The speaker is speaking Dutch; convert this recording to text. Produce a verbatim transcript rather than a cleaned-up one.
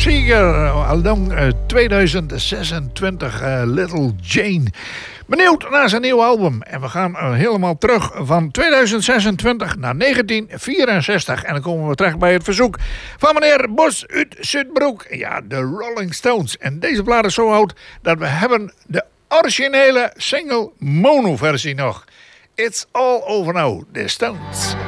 Seeger, along uh, tweeduizend zesentwintig, uh, Little Jane. Benieuwd naar zijn nieuwe album. En we gaan uh, helemaal terug van tweeduizend zesentwintig naar negentien vierenzestig. En dan komen we terecht bij het verzoek van meneer Bos uit Zuidbroek. Ja, de Rolling Stones. En deze plaat is zo oud dat we hebben de originele single mono versie nog. It's all over now, the Stones.